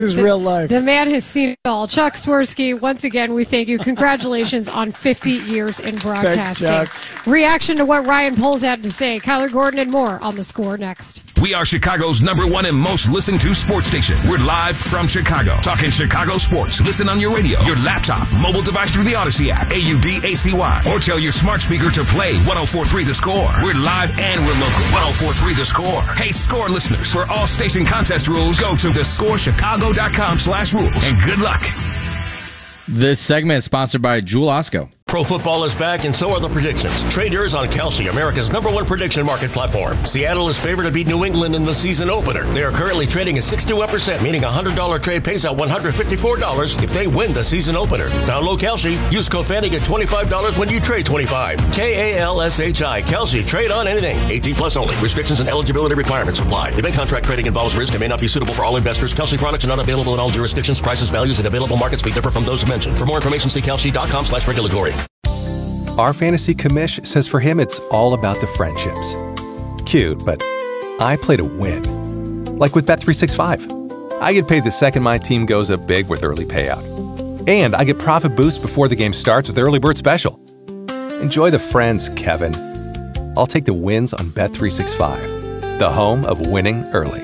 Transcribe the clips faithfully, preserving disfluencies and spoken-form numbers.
This is real life. The man has seen it all. Chuck Swirsky, once again, we thank you. Congratulations on fifty years in broadcasting. Thanks, Reaction to what Ryan Poles had to say. Kyler Gordon and more on The Score next. We are Chicago's number one and most listened to sports station. We're live from Chicago, talking Chicago sports. Listen on your radio, your laptop, mobile device through the Odyssey app, A U D A C Y, or tell your smart speaker to play one oh four point three The Score. We're live and we're local. one oh four point three The Score. Hey, Score listeners, for all station contest rules, go to the score chicago dot com slash rules, and good luck. This segment is sponsored by Jewel Osco. Pro football is back, and so are the predictions. Trade yours on Kalshi, America's number one prediction market platform. Seattle is favored to beat New England in the season opener. They are currently trading at sixty-one percent, meaning a one hundred dollars trade pays out one hundred fifty-four dollars if they win the season opener. Download Kalshi. Use code Fanny, get twenty-five dollars when you trade twenty-five. K A L S H I. Kalshi. Trade on anything. eighteen plus only. Restrictions and eligibility requirements apply. Event contract trading involves risk and may not be suitable for all investors. Kalshi products are not available in all jurisdictions. Prices, values, and available markets may differ from those mentioned. For more information, see kalshi dot com slash regulatory. Our fantasy commish says for him it's all about the friendships. Cute, but I play to win. Like with Bet three sixty-five. I get paid the second my team goes up big with early payout. And I get profit boosts before the game starts with Early Bird Special. Enjoy the friends, Kevin. I'll take the wins on Bet three sixty-five, the home of winning early.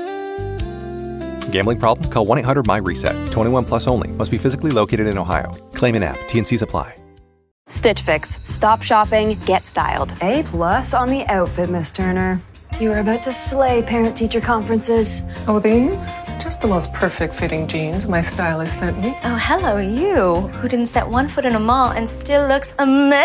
Gambling problem? Call one eight hundred my reset. twenty-one plus only. Must be physically located in Ohio. Claim an app. T N Cs apply. Stitch Fix. Stop shopping, get styled. A plus on the outfit, Miss Turner. You were about to slay parent-teacher conferences. Oh, these? Just the most perfect fitting jeans my stylist sent me. Oh, hello, you, who didn't set one foot in a mall and still looks amazing.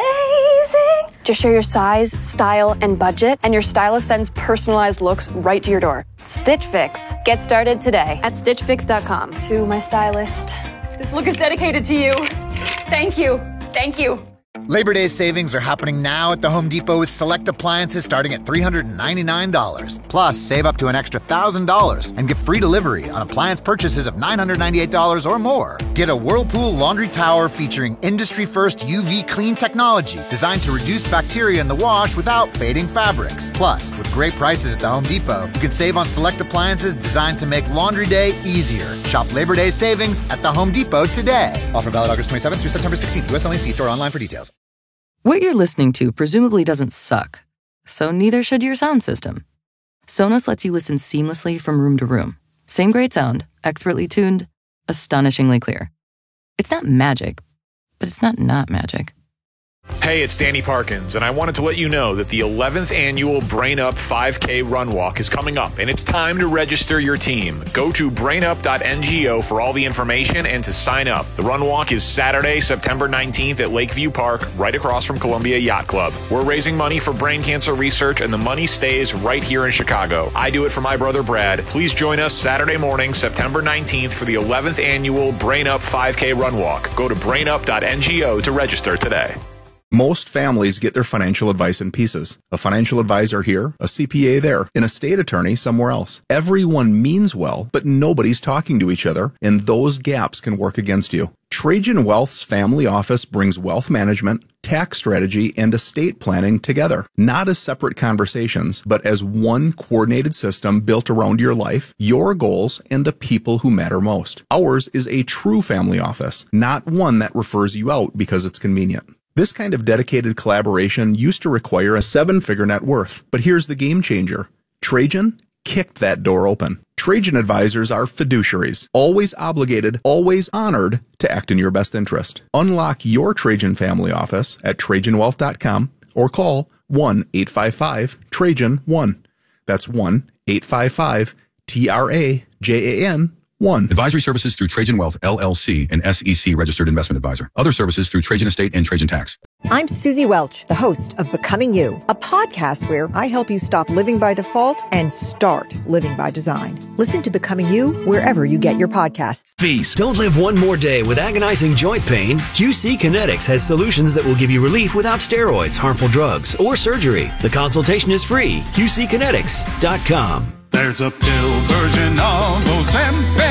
Just share your size, style, and budget, and your stylist sends personalized looks right to your door. Stitch Fix. Get started today at stitch fix dot com. To my stylist, this look is dedicated to you. Thank you. Thank you. Labor Day savings are happening now at the Home Depot with select appliances starting at three hundred ninety-nine dollars. Plus, save up to an extra one thousand dollars and get free delivery on appliance purchases of nine hundred ninety-eight dollars or more. Get a Whirlpool laundry tower featuring industry-first U V clean technology designed to reduce bacteria in the wash without fading fabrics. Plus, with great prices at the Home Depot, you can save on select appliances designed to make laundry day easier. Shop Labor Day savings at the Home Depot today. Offer valid August twenty-seventh through September sixteenth. U S only. See store online for details. What you're listening to presumably doesn't suck, so neither should your sound system. Sonos lets you listen seamlessly from room to room. Same great sound, expertly tuned, astonishingly clear. It's not magic, but it's not not magic. Hey, it's Danny Parkins, and I wanted to let you know that the eleventh annual Brain Up five K Run Walk is coming up, and it's time to register your team. Go to brain up dot N G O for all the information and to sign up. The Run Walk is Saturday, September nineteenth at Lakeview Park, right across from Columbia Yacht Club. We're raising money for brain cancer research, and the money stays right here in Chicago. I do it for my brother Brad. Please join us Saturday morning, September nineteenth for the eleventh annual Brain Up five K Run Walk. Go to brain up dot N G O to register today. Most families get their financial advice in pieces. A financial advisor here, a C P A there, an estate attorney somewhere else. Everyone means well, but nobody's talking to each other, and those gaps can work against you. Trajan Wealth's family office brings wealth management, tax strategy, and estate planning together, not as separate conversations, but as one coordinated system built around your life, your goals, and the people who matter most. Ours is a true family office, not one that refers you out because it's convenient. This kind of dedicated collaboration used to require a seven-figure net worth, but here's the game changer. Trajan kicked that door open. Trajan advisors are fiduciaries, always obligated, always honored to act in your best interest. Unlock your Trajan family office at trajan wealth dot com or call one eight five five Trajan one. That's one eight five five T R A J A N one. Advisory services through Trajan Wealth, L L C, an S E C registered investment advisor. Other services through Trajan Estate and Trajan Tax. I'm Susie Welch, the host of Becoming You, a podcast where I help you stop living by default and start living by design. Listen to Becoming You wherever you get your podcasts. Feast. Don't live one more day with agonizing joint pain. Q C Kinetics has solutions that will give you relief without steroids, harmful drugs, or surgery. The consultation is free. Q C kinetics dot com. There's a pill version of Ozempic.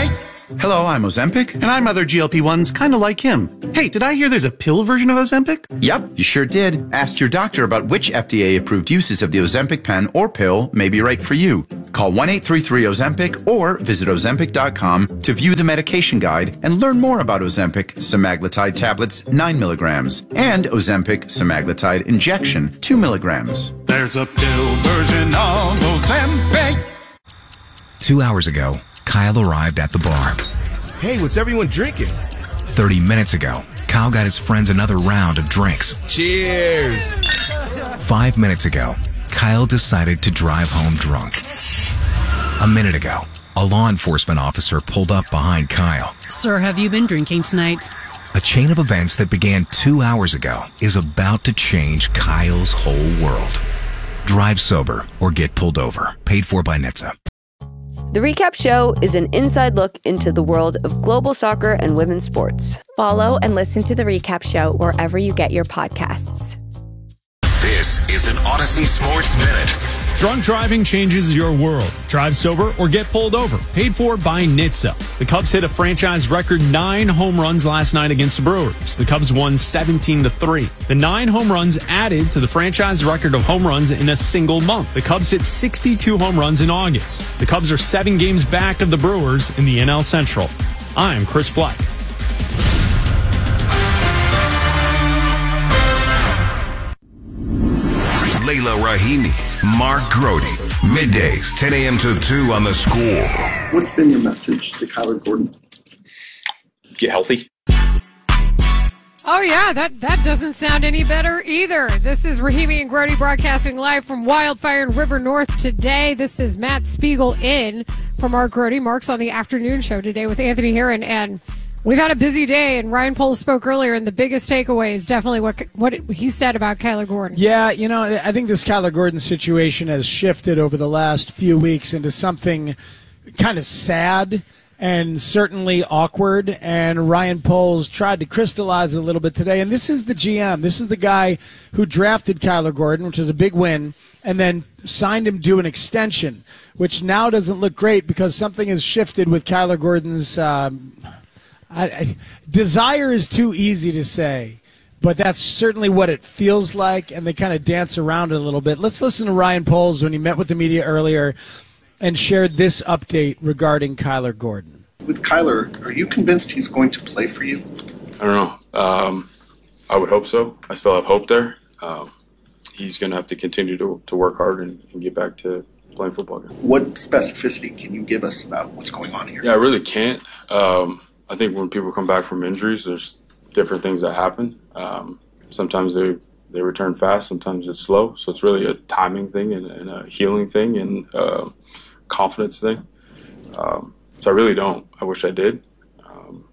Hello, I'm Ozempic. And I'm other G L P ones kind of like him. Hey, did I hear there's a pill version of Ozempic? Yep, you sure did. Ask your doctor about which F D A-approved uses of the Ozempic pen or pill may be right for you. Call one eight three three Ozempic or visit Ozempic dot com to view the medication guide and learn more about Ozempic semaglutide tablets nine milligrams and Ozempic semaglutide injection two milligrams. There's a pill version of Ozempic. Two hours ago, Kyle arrived at the bar. Hey, what's everyone drinking? Thirty minutes ago, Kyle got his friends another round of drinks. Cheers! Five minutes ago, Kyle decided to drive home drunk. A minute ago, a law enforcement officer pulled up behind Kyle. Sir, have you been drinking tonight? A chain of events that began two hours ago is about to change Kyle's whole world. Drive sober or get pulled over. Paid for by N H T S A. The Recap Show is an inside look into the world of global soccer and women's sports. Follow and listen to The Recap Show wherever you get your podcasts. This is an Odyssey Sports Minute. Drunk driving changes your world. Drive sober or get pulled over. Paid for by N H T S A. The Cubs hit a franchise record nine home runs last night against the Brewers. The Cubs won seventeen to three. The nine home runs added to the franchise record of home runs in a single month. The Cubs hit sixty-two home runs in August. The Cubs are seven games back of the Brewers in the N L Central. I'm Chris Black. Layla Rahimi, Mark Grody. Middays, ten a.m. to two on The Score. What's been your message to Kyler Gordon? Get healthy. Oh, yeah, that, that doesn't sound any better either. This is Rahimi and Grody broadcasting live from Wildfire in River North today. This is Matt Spiegel in for Mark Grody. Mark's on the afternoon show today with Anthony Herron, and we've had a busy day, and Ryan Poles spoke earlier, and the biggest takeaway is definitely what what he said about Kyler Gordon. Yeah, you know, I think this Kyler Gordon situation has shifted over the last few weeks into something kind of sad and certainly awkward, and Ryan Poles tried to crystallize it a little bit today, and this is the G M. This is the guy who drafted Kyler Gordon, which is a big win, and then signed him to an extension, which now doesn't look great because something has shifted with Kyler Gordon's um, I, I, desire is too easy to say, but that's certainly what it feels like, and they kind of dance around it a little bit. Let's listen to Ryan Poles when he met with the media earlier and shared this update regarding Kyler Gordon. With Kyler, are you convinced he's going to play for you? I don't know. Um, I would hope so. I still have hope there. Um, he's going to have to continue to, to work hard and, and get back to playing football again. What specificity can you give us about what's going on here? Yeah, I really can't. Um, I think when people come back from injuries, there's different things that happen. Um, sometimes they they return fast, sometimes it's slow. So it's really a timing thing and, and a healing thing and a confidence thing. Um, so I really don't. I wish I did. Um,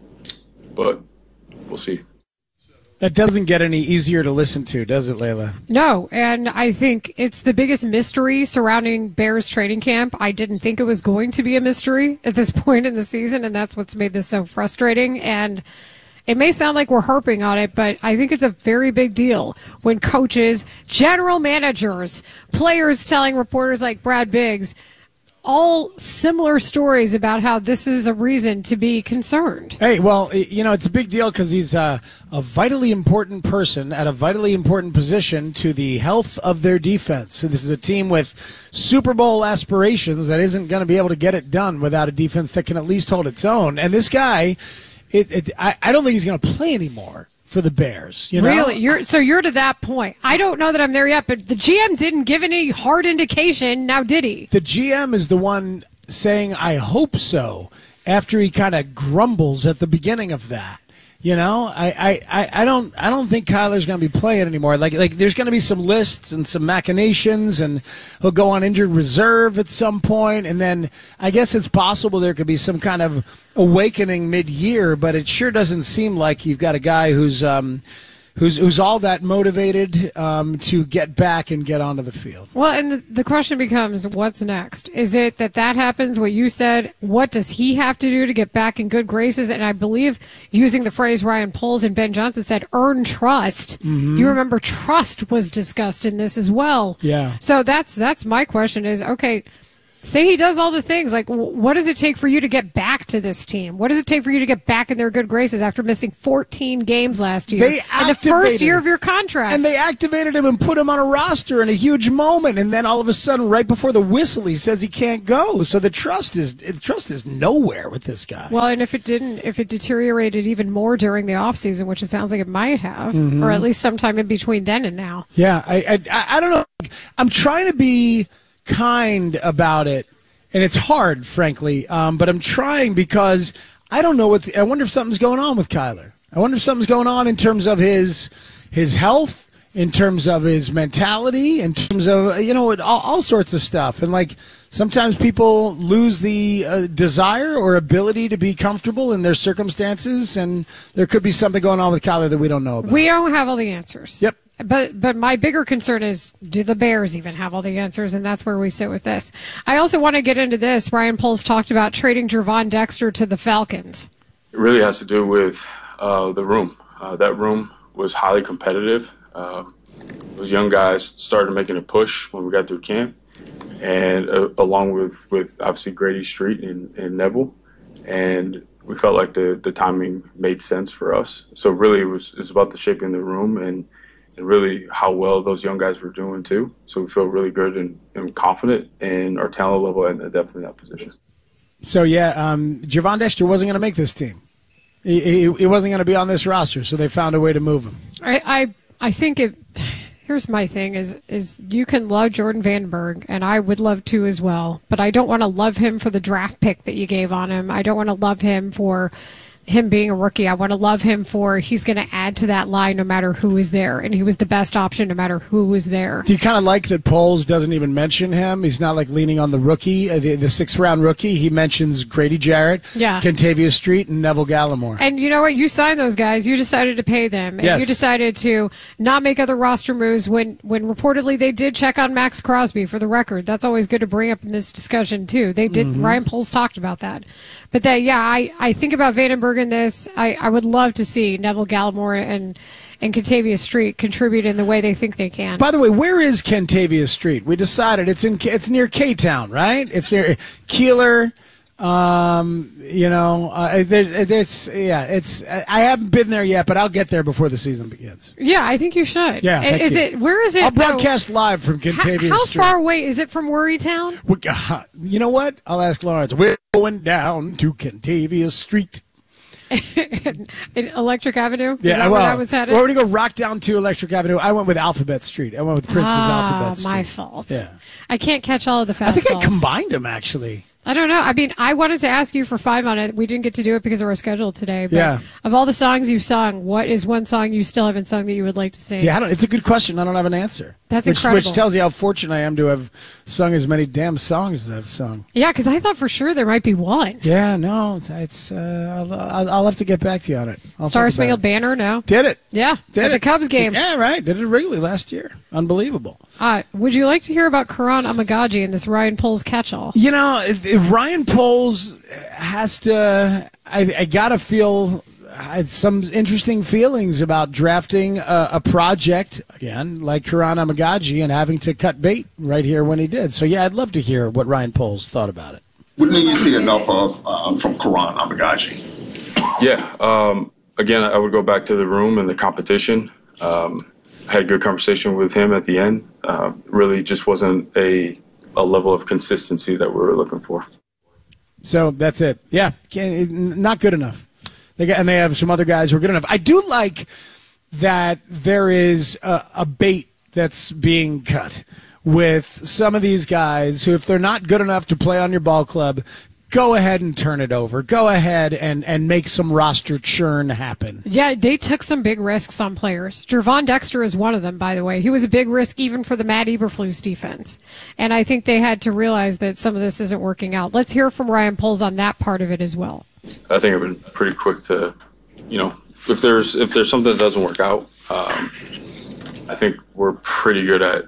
but we'll see. That doesn't get any easier to listen to, does it, Layla? No, and I think it's the biggest mystery surrounding Bears training camp. I didn't think it was going to be a mystery at this point in the season, and that's what's made this so frustrating. And it may sound like we're harping on it, but I think it's a very big deal when coaches, general managers, players telling reporters like Brad Biggs all similar stories about how this is a reason to be concerned. Hey, well, you know, it's a big deal because he's a, a vitally important person at a vitally important position to the health of their defense. So this is a team with Super Bowl aspirations that isn't going to be able to get it done without a defense that can at least hold its own. And this guy, it, it, I, I don't think he's going to play anymore for the Bears. You know? Really? You're, so you're to that point. I don't know that I'm there yet, but the G M didn't give any hard indication, now did he? The G M is the one saying, I hope so, after he kind of grumbles at the beginning of that. You know, I, I, I don't I don't think Kyler's going to be playing anymore. Like like there's going to be some lists and some machinations, and he'll go on injured reserve at some point, and then I guess it's possible there could be some kind of awakening mid-year, but it sure doesn't seem like you've got a guy who's um, who's who's all that motivated um, to get back and get onto the field. Well, and the, the question becomes, what's next? Is it that that happens, what you said? What does he have to do to get back in good graces? And I believe, using the phrase Ryan Poles and Ben Johnson said, earn trust. Mm-hmm. You remember trust was discussed in this as well. Yeah. So that's that's my question is, okay, Say he does all the things. Like, what does it take for you to get back to this team? What does it take for you to get back in their good graces after missing fourteen games last year? They in the first year of your contract. And they activated him and put him on a roster in a huge moment. And then all of a sudden, right before the whistle, he says he can't go. So the trust is the trust is nowhere with this guy. Well, and if it didn't, if it deteriorated even more during the offseason, which it sounds like it might have, Mhm. or at least sometime in between then and now. Yeah, I, I, I don't know. I'm trying to be kind about it, and it's hard, frankly. Um, but I'm trying because I don't know what. The, I wonder if something's going on with Kyler. I wonder if something's going on in terms of his his health, in terms of his mentality, in terms of you know all, all sorts of stuff. And like sometimes people lose the uh, desire or ability to be comfortable in their circumstances, and there could be something going on with Kyler that we don't know about. We don't have all the answers. Yep. But but my bigger concern is, do the Bears even have all the answers? And that's where we sit with this. I also want to get into this. Ryan Poles talked about trading Gervon Dexter to the Falcons. It really has to do with uh, the room. Uh, that room was highly competitive. Uh, those young guys started making a push when we got through camp, and uh, along with, with obviously Grady Street and, and Neville. And we felt like the, the timing made sense for us. So really it was, it was about the shaping of the room and and really how well those young guys were doing too. So we feel really good and, and confident in our talent level and the depth in that position. So, yeah, um, Gervon Dexter wasn't going to make this team. He, he, he wasn't going to be on this roster, so they found a way to move him. I I, I think it. Here's my thing: is is you can love Jordan Vandenberg, and I would love to as well, but I don't want to love him for the draft pick that you gave on him. I don't want to love him for him being a rookie. I want to love him for he's going to add to that line no matter who is there, and he was the best option no matter who was there. Do you kind of like that Poles doesn't even mention him? He's not like leaning on the rookie, uh, the, the sixth-round rookie. He mentions Grady Jarrett, Yeah. Kentavious Street, and Neville Gallimore. And you know what? You signed those guys. You decided to pay them. And Yes. you decided to not make other roster moves when, when reportedly they did check on Max Crosby, for the record. That's always good to bring up in this discussion, too. They did. Mhm. Ryan Poles talked about that. But that, yeah, I, I think about Vandenberg in this. I, I would love to see Neville Gallimore and, and Kentavious Street contribute in the way they think they can. By the way, where is Kentavious Street? We decided it's in it's near K-Town, right? It's near Keeler. Um, you know, uh, there's, there's, yeah, it's. I haven't been there yet, but I'll get there before the season begins. Yeah, I think you should. Yeah, thank is you. it? Where is it? I'll though? broadcast live from Kentavious How Street. far away is it from Worrytown? We- uh, You know what? I'll ask Lawrence. We're going down to Kentavious Street. in Electric Avenue? Is Yeah, that well, where that was headed? we're going to go rock down to Electric Avenue. I went with Alphabet Street. I went with Prince's ah, Alphabet Street. my fault. Yeah. I can't catch all of the fastballs. I think I combined them, actually. I don't know. I mean, I wanted to ask you for five on it. We didn't get to do it because of our schedule today. But Yeah. of all the songs you've sung, what is one song you still haven't sung that you would like to sing? Yeah, I don't, it's a good question. I don't have an answer. That's which, incredible. Which tells you how fortunate I am to have sung as many damn songs as I've sung. Yeah, because I thought for sure there might be one. Yeah, no, it's, it's uh, I'll, I'll, I'll have to get back to you on it. I'll Star think about Spangled it. Banner, no? Did it. Yeah, Did at it. the Cubs game. Yeah, right. Did it Wrigley last year. Unbelievable. Uh, would you like to hear about Karan Amagaji and this Ryan Poles catch-all? You know, if, if Ryan Poles has to, I, I got to feel I had some interesting feelings about drafting a, a project, again, like Karan Amagaji and having to cut bait right here when he did. So, yeah, I'd love to hear what Ryan Poles thought about it. Wouldn't you see enough of uh, from Karan Amagaji? Yeah. Um, again, I would go back to the room and the competition. Um, I had a good conversation with him at the end. Uh, really just wasn't a, a level of consistency that we were looking for. So that's it. Yeah, can't, not good enough. They got, and they have some other guys who are good enough. I do like that there is a, a bait that's being cut with some of these guys who, if they're not good enough to play on your ball club, go ahead and turn it over. Go ahead and, and make some roster churn happen. Yeah, they took some big risks on players. Gervon Dexter is one of them, by the way. He was a big risk even for the Matt Eberflus defense. And I think they had to realize that some of this isn't working out. Let's hear from Ryan Poles on that part of it as well. I think I've been pretty quick to, you know, if there's if there's something that doesn't work out, um, I think we're pretty good at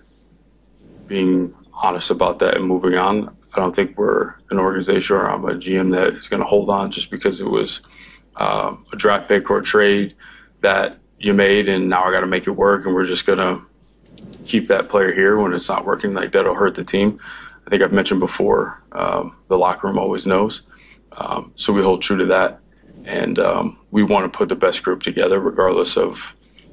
being honest about that and moving on. I don't think we're an organization or I'm a G M that is going to hold on just because it was um, a draft pick or a trade that you made and now I got to make it work and we're just going to keep that player here when it's not working. Like, that'll hurt the team. I think I've mentioned before, um, the locker room always knows. Um, so we hold true to that. And um, we want to put the best group together regardless of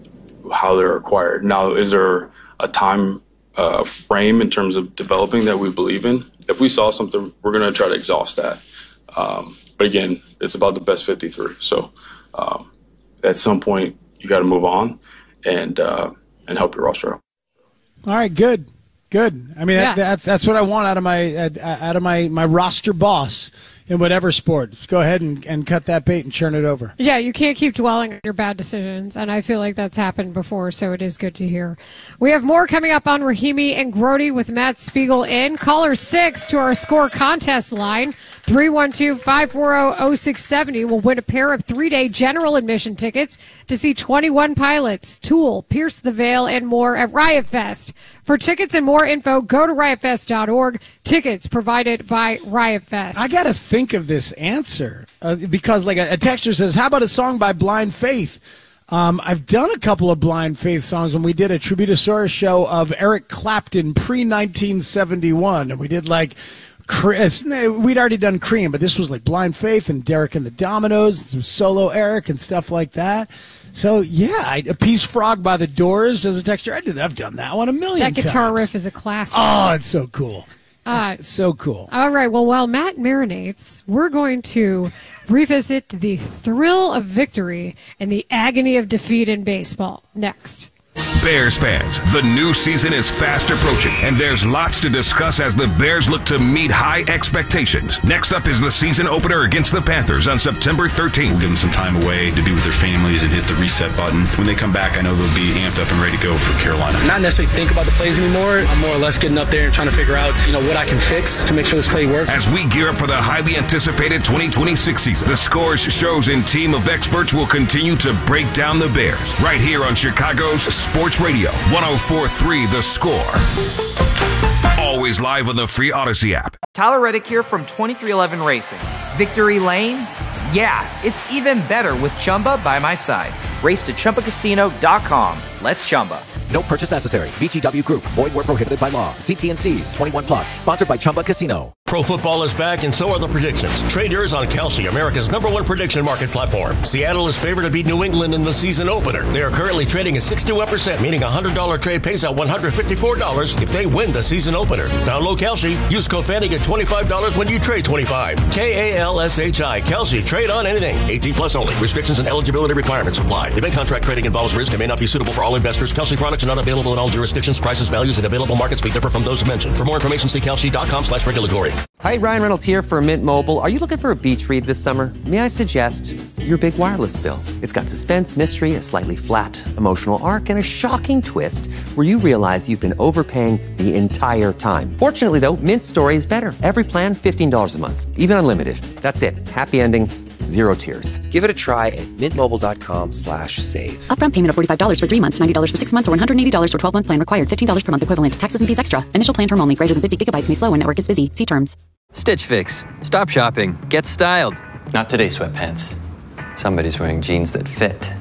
how they're acquired. Now, is there a time uh, frame in terms of developing that we believe in? If we saw something, we're going to try to exhaust that. Um, but again, it's about the best fifty-three. So um, at some point, you got to move on and uh, and help your roster out. All right, good, good. I mean, Yeah. that, that's that's what I want out of my out of my, my roster boss in whatever sport. Let's go ahead and, and cut that bait and churn it over. Yeah, you can't keep dwelling on your bad decisions, and I feel like that's happened before, so it is good to hear. We have more coming up on Rahimi and Grody with Matt Spiegel in. Caller six to our score contest line, three one two, five four zero, zero six seven zero, will win a pair of three-day general admission tickets to see twenty-one Pilots, Tool, Pierce the Veil, and more at Riot Fest. For tickets and more info, go to riot fest dot org. Tickets provided by Riot Fest. I got to think of this answer uh, because, like, a, a texter says, "How about a song by Blind Faith?" Um, I've done a couple of Blind Faith songs when we did a Tributosaurus show of Eric Clapton pre nineteen seventy-one, and we did like. Chris, we'd already done Cream, but this was like Blind Faith and Derek and the Dominoes, and some solo Eric and stuff like that. So yeah, I, a Peace Frog by the Doors as a texture. I did. I've done that one a million That times. guitar riff is a classic. Oh, it's so cool. Uh, It's so cool. All right. Well, while Matt marinates, we're going to revisit the thrill of victory and the agony of defeat in baseball next. Bears fans, the new season is fast approaching, and there's lots to discuss as the Bears look to meet high expectations. Next up is the season opener against the Panthers on September thirteenth. We'll give them some time away to be with their families and hit the reset button. When they come back, I know they'll be amped up and ready to go for Carolina. Not necessarily think about the plays anymore. I'm more or less getting up there and trying to figure out, you know, what I can fix to make sure this play works. As we gear up for the highly anticipated twenty twenty-six season, the Scores shows and team of experts will continue to break down the Bears right here on Chicago's Sports Radio, one oh four point three The Score. Always live on the free Odyssey app. Tyler Reddick here from twenty-three eleven Racing. Victory Lane? Yeah, it's even better with Chumba by my side. Race to Chumba Casino dot com. Let's Chumba. No purchase necessary. V G W Group. Void where prohibited by law. See T and C's. twenty-one plus. Sponsored by Chumba Casino. Pro football is back, and so are the predictions. Trade yours on Kalshi, America's number one prediction market platform. Seattle is favored to beat New England in the season opener. They are currently trading at sixty-one percent, meaning a one hundred dollars trade pays out one hundred fifty-four dollars if they win the season opener. Download Kalshi. Use code Fanny, get twenty-five dollars when you trade twenty-five. K A L S H I. Kalshi. Trade on anything. eighteen plus only. Restrictions and eligibility requirements apply. Event contract trading involves risk and may not be suitable for all investors. Kalshi products are not available in all jurisdictions. Prices, values, and available markets may differ from those mentioned. For more information, see Kalshi dot com slash regulatory. Hi, Ryan Reynolds here for Mint Mobile. Are you looking for a beach read this summer? May I suggest your big wireless bill? It's got suspense, mystery, a slightly flat emotional arc, and a shocking twist where you realize you've been overpaying the entire time. Fortunately, though, Mint's story is better. Every plan, fifteen dollars a month, even unlimited. That's it. Happy ending. Zero tears. Give it a try at mintmobile.com slash save. Upfront payment of forty-five dollars for three months, ninety dollars for six months, or one hundred eighty dollars for twelve-month plan required. fifteen dollars per month equivalent. Taxes and fees extra. Initial plan term only. Greater than fifty gigabytes may slow when network is busy. See terms. Stitch Fix. Stop shopping. Get styled. Not today, sweatpants. Somebody's wearing jeans that fit.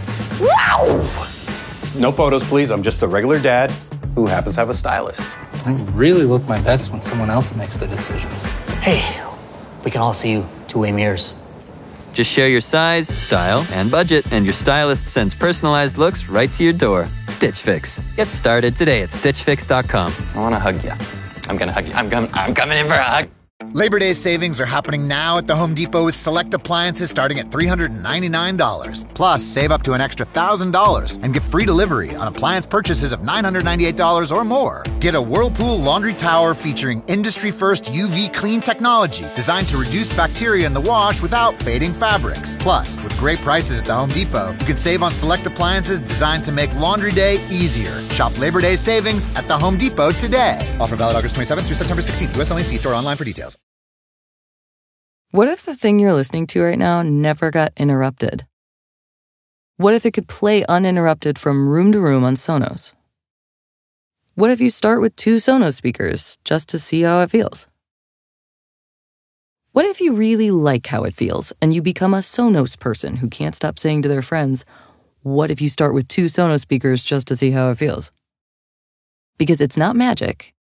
Wow! No photos, please. I'm just a regular dad who happens to have a stylist. I really look my best when someone else makes the decisions. Hey, we can all see you two-way mirrors. Just share your size, style, and budget, and your stylist sends personalized looks right to your door. Stitch Fix. Get started today at stitch fix dot com. I want to hug you. I'm going to hug you. I'm, com- I'm coming in for a hug. Labor Day savings are happening now at the Home Depot with select appliances starting at three hundred ninety-nine dollars. Plus, save up to an extra one thousand dollars and get free delivery on appliance purchases of nine hundred ninety-eight dollars or more. Get a Whirlpool laundry tower featuring industry-first U V clean technology designed to reduce bacteria in the wash without fading fabrics. Plus, with great prices at the Home Depot, you can save on select appliances designed to make laundry day easier. Shop Labor Day savings at the Home Depot today. Offer valid August twenty-seventh through September sixteenth. U S only. See store online for details. What if the thing you're listening to right now never got interrupted? What if it could play uninterrupted from room to room on Sonos? What if you start with two Sonos speakers just to see how it feels? What if you really like how it feels and you become a Sonos person who can't stop saying to their friends, what if you start with two Sonos speakers just to see how it feels? Because it's not magic,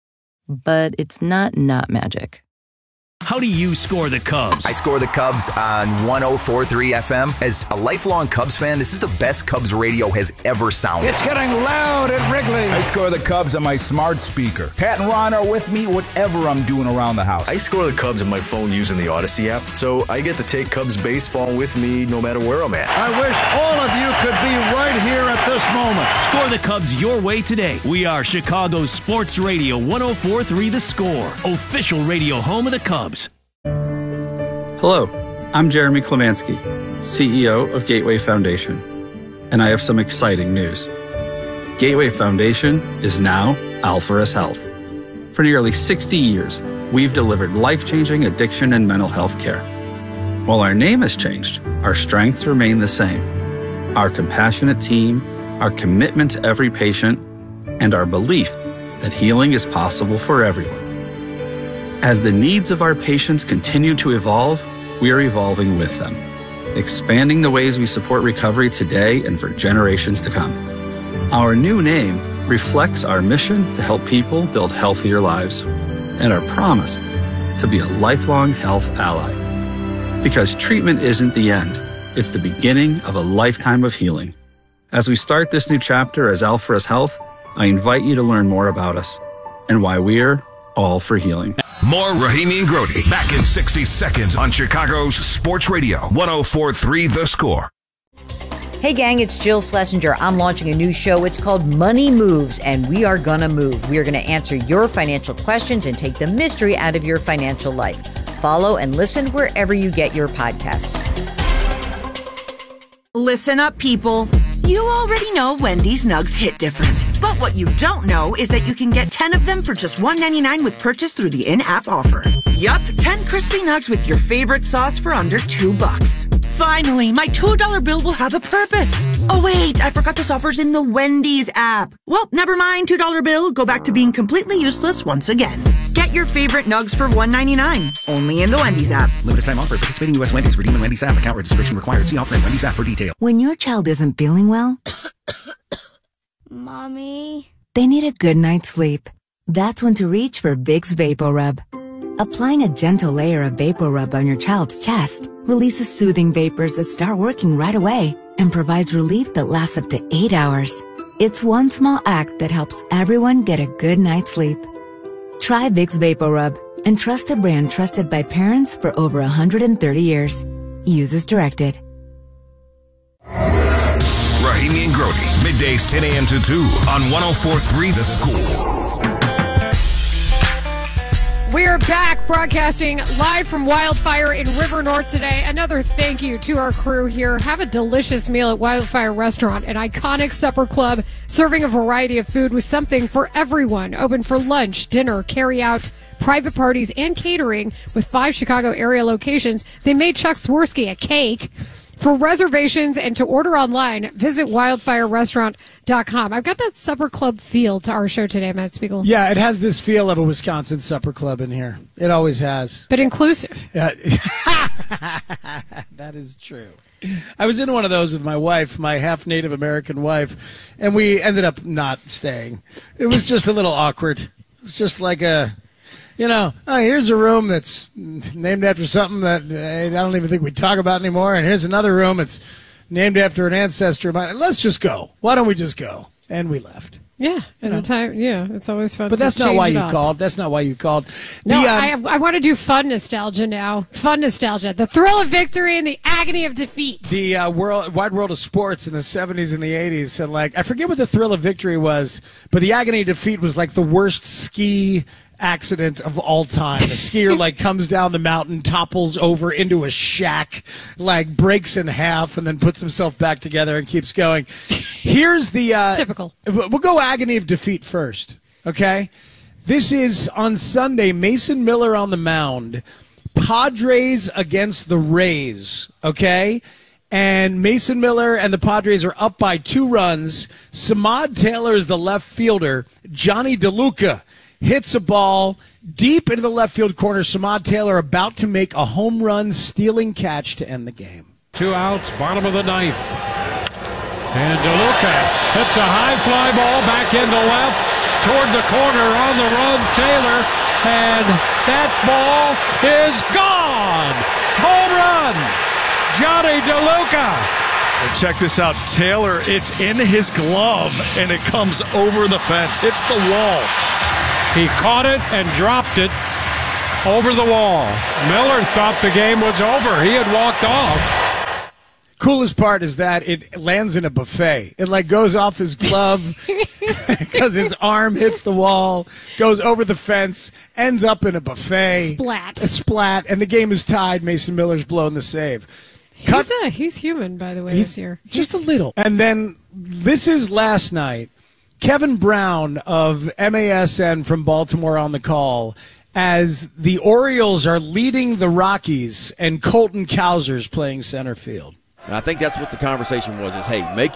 but it's not not magic. How do you score the Cubs? I score the Cubs on one oh four point three F M. As a lifelong Cubs fan, this is the best Cubs radio has ever sounded. It's getting loud at Wrigley. I score the Cubs on my smart speaker. Pat and Ron are with me whatever I'm doing around the house. I score the Cubs on my phone using the Odyssey app, so I get to take Cubs baseball with me no matter where I'm at. I wish all of you could be right here at this moment. Score the Cubs your way today. We are Chicago's Sports Radio one oh four point three The Score, official radio home of the Cubs. Hello, I'm Jeremy Klemanski, C E O of Gateway Foundation, and I have some exciting news. Gateway Foundation is now Alpharus Health. For nearly sixty years, we've delivered life-changing addiction and mental health care. While our name has changed, our strengths remain the same. Our compassionate team, our commitment to every patient, and our belief that healing is possible for everyone. As the needs of our patients continue to evolve, we are evolving with them, expanding the ways we support recovery today and for generations to come. Our new name reflects our mission to help people build healthier lives and our promise to be a lifelong health ally. Because treatment isn't the end, it's the beginning of a lifetime of healing. As we start this new chapter as Alpharus Health, I invite you to learn more about us and why we're all for healing. More Rahimi and Grody back in sixty seconds on Chicago's Sports Radio one oh four point three The Score. Hey gang, it's Jill Schlesinger. I'm launching a new show. It's called Money Moves, and we are gonna move. We are gonna answer your financial questions and take the mystery out of your financial life. Follow and listen wherever you get your podcasts. Listen up, people. You already know Wendy's Nugs hit different. But what you don't know is that you can get ten of them for just one ninety-nine with purchase through the in-app offer. Yup, ten crispy nugs with your favorite sauce for under two bucks. Finally, my two dollar bill will have a purpose. Oh wait, I forgot this offer's in the Wendy's app. Well, never mind, two dollar bill. Go back to being completely useless once again. Get your favorite nugs for one ninety-nine. Only in the Wendy's app. Limited time offer. Participating U S Wendy's. Redeem in Wendy's app. Account registration required. See offer in Wendy's app for details. When your child isn't feeling well, Mommy, they need a good night's sleep. That's when to reach for Vicks VapoRub. Applying a gentle layer of VapoRub on your child's chest releases soothing vapors that start working right away and provides relief that lasts up to eight hours. It's one small act that helps everyone get a good night's sleep. Try Vicks VapoRub and trust a brand trusted by parents for over one hundred thirty years. Use as directed. Rahimi and Grody, middays ten a.m. to two on one oh four point three The Score. We're back broadcasting live from Wildfire in River North today. Another thank you to our crew here. Have a delicious meal at Wildfire Restaurant, an iconic supper club serving a variety of food with something for everyone. Open for lunch, dinner, carry out, private parties, and catering with five Chicago area locations. They made Chuck Swirsky a cake. For reservations and to order online, visit wildfire restaurant dot com. I've got that supper club feel to our show today, Matt Spiegel. Yeah, it has this feel of a Wisconsin supper club in here. It always has. But inclusive. Yeah. That is true. I was in one of those with my wife, my half-Native American wife, and we ended up not staying. It was just a little awkward. It's just like a... You know, oh, here's a room that's named after something that I don't even think we talk about anymore, and here's another room that's named after an ancestor of mine. Let's just go. Why don't we just go? And we left. Yeah, and the time, yeah, it's always fun. But to that's not why you up. called. That's not why you called. No, the, um, I, I want to do fun nostalgia now. Fun nostalgia. The thrill of victory and the agony of defeat. The uh, world, wide world of sports in the seventies and the eighties. And, like, I forget what the thrill of victory was, but the agony of defeat was like the worst ski accident of all time. A skier like comes down the mountain, topples over into a shack, like breaks in half, and then puts himself back together and keeps going. Here's the uh, typical. We'll go agony of defeat first. Okay, this is on Sunday. Mason Miller on the mound. Padres against the Rays. Okay. And Mason Miller and the Padres are up by two runs. Samad Taylor is the left fielder. Johnny DeLuca hits a ball deep into the left field corner. Samad Taylor about to make a home run stealing catch to end the game. Two outs, bottom of the ninth. And DeLuca hits a high fly ball back into left. toward the corner on the run, Taylor, and that ball is gone. Home run, Johnny DeLuca. And check this out, Taylor, it's in his glove, and it comes over the fence. Hits the wall. He caught it and dropped it over the wall. Miller thought the game was over. He had walked off. Coolest part is that it lands in a buffet. It like goes off his glove because his arm hits the wall, goes over the fence, ends up in a buffet. Splat. A splat, and the game is tied. Mason Miller's blown the save. Cut. He's, a, he's human, by the way, He's this year. Just a little. And then this is last night. Kevin Brown of M A S N from Baltimore on the call as the Orioles are leading the Rockies and Colton Cowser's playing center field. And I think that's what the conversation was, is, hey, make